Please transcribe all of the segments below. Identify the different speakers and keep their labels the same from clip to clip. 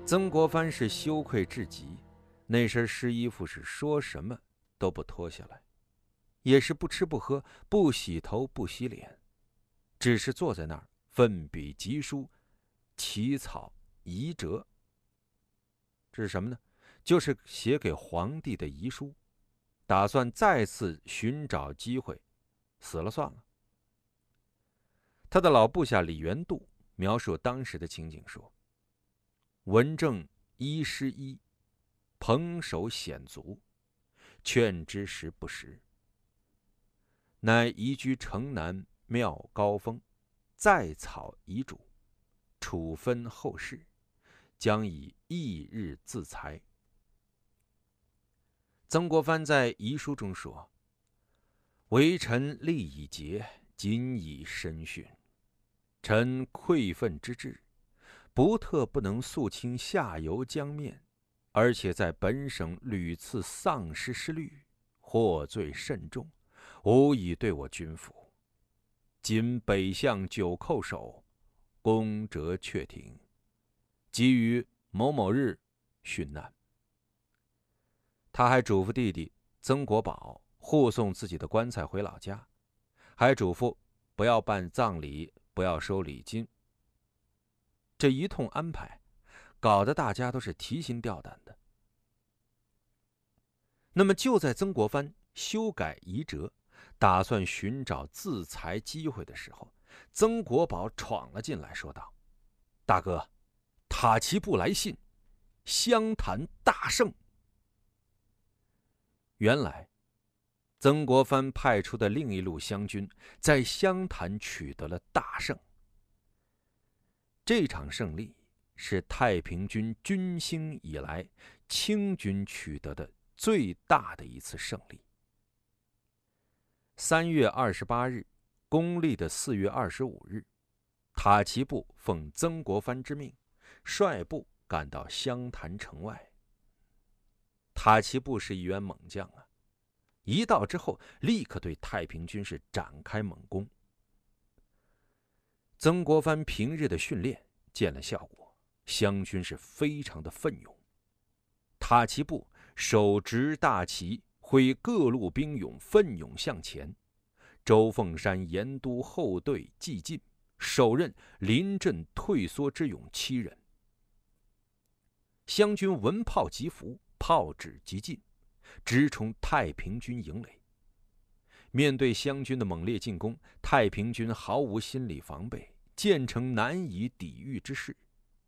Speaker 1: 曾国藩是羞愧至极，那身湿衣服是说什么都不脱下来，也是不吃不喝，不洗头不洗脸，只是坐在那儿奋笔疾书，起草遗折。这是什么呢？就是写给皇帝的遗书，打算再次寻找机会，死了算了。他的老部下李元度描述当时的情景说：文正衣湿衣，蓬首显足，劝之时不时。乃移居城南庙高峰，再草遗嘱，处分后事，将以翌日自裁。曾国藩在遗书中说：为臣力已竭，谨以身殉。臣愧愤之至，不特不能肃清下游江面，而且在本省屡次丧失失律，获罪甚重，无以对我军服。今北向九叩首，功折阙庭，即于某某日殉难。他还嘱咐弟弟曾国宝护送自己的棺材回老家，还嘱咐不要办葬礼，不要收礼金。这一通安排，搞得大家都是提心吊胆的。那么就在曾国藩修改遗折，打算寻找自裁机会的时候，曾国宝闯了进来，说道：大哥，塔奇布来信，湘潭大胜。原来曾国藩派出的另一路湘军在湘潭取得了大胜。这场胜利是太平军军兴以来清军取得的最大的一次胜利。3月28日，公历的4月25日，塔奇布奉曾国藩之命，率部赶到湘潭城外。塔奇布是一员猛将啊，一到之后立刻对太平军是展开猛攻。曾国藩平日的训练见了效果，湘军是非常的奋勇。塔奇布手执大旗，挥各路兵勇奋勇向前。周凤山沿都后队既进，手刃临阵退缩之勇7人。湘军闻炮即伏，炮指即进，直冲太平军营垒。面对湘军的猛烈进攻，太平军毫无心理防备，建成难以抵御之势。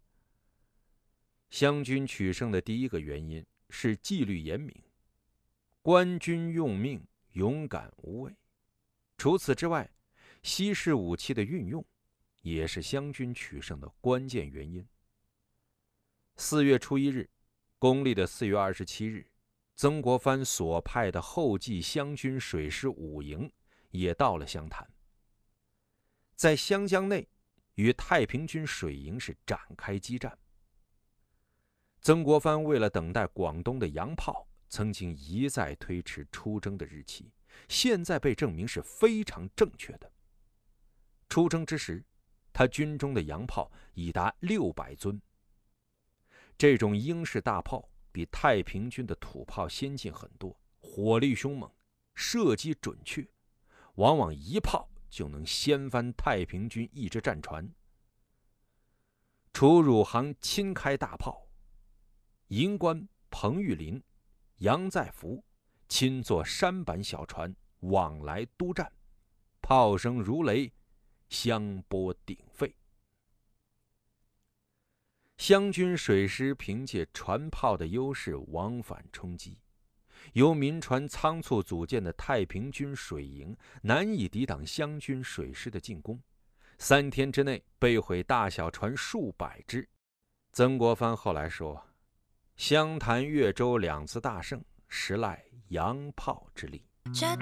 Speaker 1: 湘军取胜的第一个原因是纪律严明，官军用命，勇敢无畏。除此之外，西式武器的运用也是湘军取胜的关键原因。4月初1日，公历的4月27日，曾国藩所派的后继湘军水师5营也到了湘潭，在湘江内与太平军水营是展开激战。曾国藩为了等待广东的洋炮，曾经一再推迟出征的日期，现在被证明是非常正确的。出征之时，他军中的洋炮已达600尊。这种英式大炮比太平军的土炮先进很多，火力凶猛，射击准确，往往一炮就能掀翻太平军一只战船。楚汝行亲开大炮，营官彭玉麟、杨再福亲坐舢板小船往来督战，炮声如雷，香波鼎沸。湘军水师凭借船炮的优势往返冲击，由民船仓促组建的太平军水营难以抵挡湘军水师的进攻，3天之内被毁大小船数百只。曾国藩后来说，湘潭、岳州2次大胜，实赖洋炮之力。